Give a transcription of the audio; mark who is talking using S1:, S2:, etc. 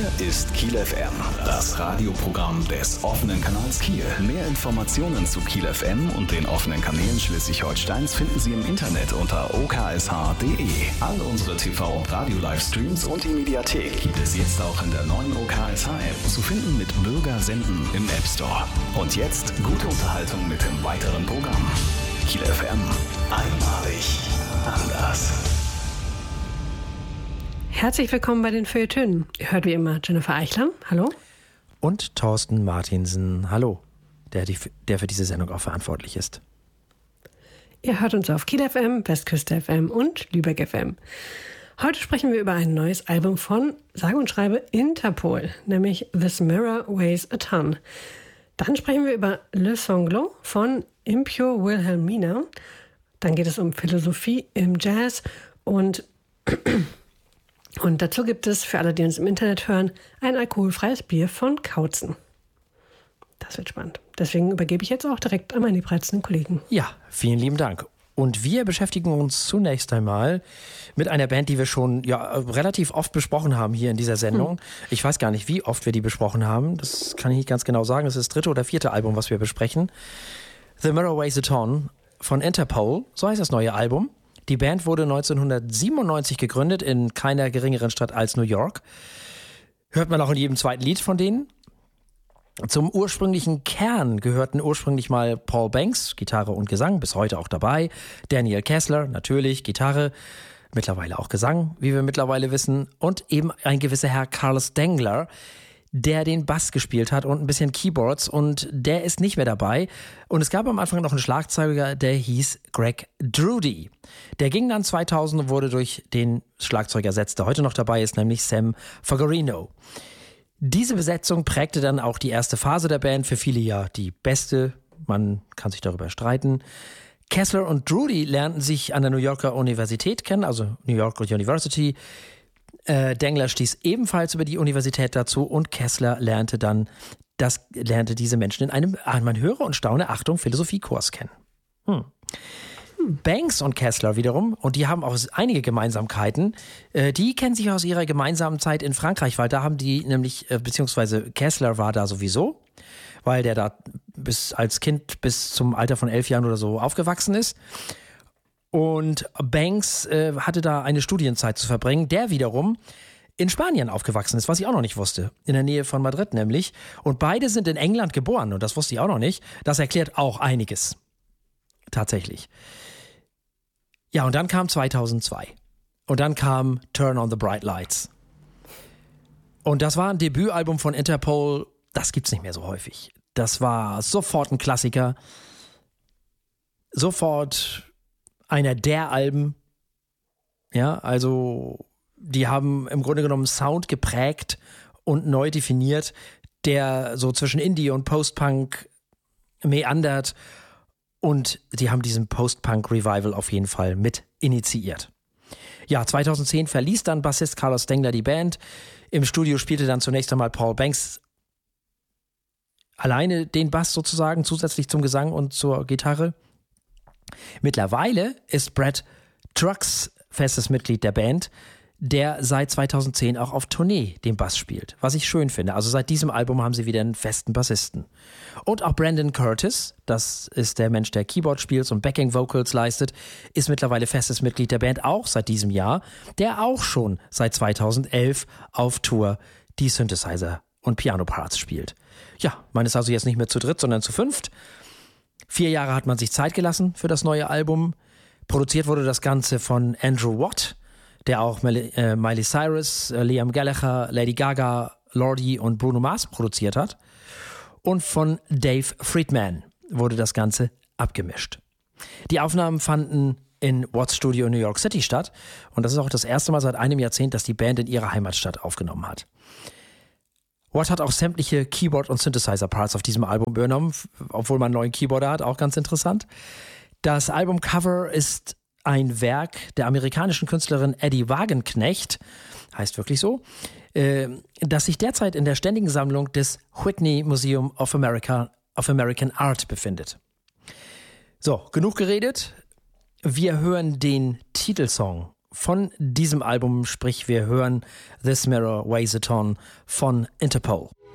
S1: ist Kiel FM, das Radioprogramm des offenen Kanals Kiel. Mehr Informationen zu Kiel FM und den offenen Kanälen Schleswig-Holsteins finden Sie im Internet unter oksh.de. All unsere TV- und Radio-Livestreams und die Mediathek gibt es jetzt auch in der neuen OKSH-App, zu finden mit Bürger senden im App Store. Und jetzt gute Unterhaltung mit dem weiteren Programm. Kiel FM, einmalig anders.
S2: Herzlich willkommen bei den Feuilletonen. Ihr hört wie immer Jennifer Eichler, hallo.
S3: Und Thorsten Martinsen, hallo, der für diese Sendung auch verantwortlich ist.
S2: Ihr hört uns auf Kiel FM, Westküste FM und Lübeck FM. Heute sprechen wir über ein neues Album von, sage und schreibe, Interpol, nämlich This Mirror Weighs a Ton. Dann sprechen wir über Le Sanglot von Impure Wilhelmina. Dann geht es um Philosophie im Jazz und dazu gibt es, für alle, die uns im Internet hören, ein alkoholfreies Bier von Kautzen. Das wird spannend. Deswegen übergebe ich jetzt auch direkt an meine reizenden Kollegen.
S3: Ja, vielen lieben Dank. Und wir beschäftigen uns zunächst einmal mit einer Band, die wir schon relativ oft besprochen haben hier in dieser Sendung. Ich weiß gar nicht, wie oft wir die besprochen haben. Das kann ich nicht ganz genau sagen. Das ist das 3. oder 4. Album, was wir besprechen. The Mirror Weighs a Ton von Interpol, so heißt das neue Album. Die Band wurde 1997 gegründet in keiner geringeren Stadt als New York. Hört man auch in jedem zweiten Lied von denen. Zum ursprünglichen Kern gehörten ursprünglich mal Paul Banks, Gitarre und Gesang, bis heute auch dabei. Daniel Kessler, natürlich, Gitarre, mittlerweile auch Gesang, wie wir mittlerweile wissen. Und eben ein gewisser Herr Carlos Dengler, der den Bass gespielt hat und ein bisschen Keyboards, und der ist nicht mehr dabei. Und es gab am Anfang noch einen Schlagzeuger, der hieß Greg Drudy. Der ging dann 2000 und wurde durch den Schlagzeuger ersetzt, der heute noch dabei ist, nämlich Sam Fogarino. Diese Besetzung prägte dann auch die erste Phase der Band, für viele ja die beste, man kann sich darüber streiten. Kessler und Drudy lernten sich an der New Yorker Universität kennen, also New York University. Dengler stieß ebenfalls über die Universität dazu und Kessler lernte diese Menschen in einem, man höre und staune, Achtung, Philosophiekurs kennen. Banks und Kessler wiederum, und die haben auch einige Gemeinsamkeiten, die kennen sich aus ihrer gemeinsamen Zeit in Frankreich, weil da haben die nämlich, beziehungsweise Kessler war da sowieso, weil der da als Kind bis zum Alter von 11 Jahren oder so aufgewachsen ist. Und Banks hatte da eine Studienzeit zu verbringen, der wiederum in Spanien aufgewachsen ist, was ich auch noch nicht wusste. In der Nähe von Madrid nämlich. Und beide sind in England geboren, und das wusste ich auch noch nicht. Das erklärt auch einiges. Tatsächlich. Ja, und dann kam 2002. Und dann kam Turn on the Bright Lights. Und das war ein Debütalbum von Interpol. Das gibt's nicht mehr so häufig. Das war sofort ein Klassiker. Sofort einer der Alben. Ja, also die haben im Grunde genommen Sound geprägt und neu definiert, der so zwischen Indie und Post-Punk meandert, und die haben diesen Post-Punk-Revival auf jeden Fall mit initiiert. Ja, 2010 verließ dann Bassist Carlos Dengler die Band. Im Studio spielte dann zunächst einmal Paul Banks alleine den Bass sozusagen, zusätzlich zum Gesang und zur Gitarre. Mittlerweile ist Brad Trucks festes Mitglied der Band, der seit 2010 auch auf Tournee den Bass spielt, was ich schön finde. Also seit diesem Album haben sie wieder einen festen Bassisten. Und auch Brandon Curtis, das ist der Mensch, der Keyboard spielt und Backing Vocals leistet, ist mittlerweile festes Mitglied der Band, auch seit diesem Jahr, der auch schon seit 2011 auf Tour die Synthesizer und Piano-Parts spielt. Ja, man ist also jetzt nicht mehr zu dritt, sondern zu fünft. 4 Jahre hat man sich Zeit gelassen für das neue Album. Produziert wurde das Ganze von Andrew Watt, der auch Miley Cyrus, Liam Gallagher, Lady Gaga, Lordi und Bruno Mars produziert hat. Und von Dave Friedman wurde das Ganze abgemischt. Die Aufnahmen fanden in Watts Studio in New York City statt. Und das ist auch das erste Mal seit einem Jahrzehnt, dass die Band in ihrer Heimatstadt aufgenommen hat. Watt hat auch sämtliche Keyboard- und Synthesizer-Parts auf diesem Album übernommen, obwohl man einen neuen Keyboarder hat, auch ganz interessant. Das Albumcover ist ein Werk der amerikanischen Künstlerin Eddie Wagenknecht, heißt wirklich so, das sich derzeit in der ständigen Sammlung des Whitney Museum of American Art befindet. So, genug geredet. Wir hören den Titelsong von diesem Album, sprich wir hören This Mirror Weighs a Ton von Interpol.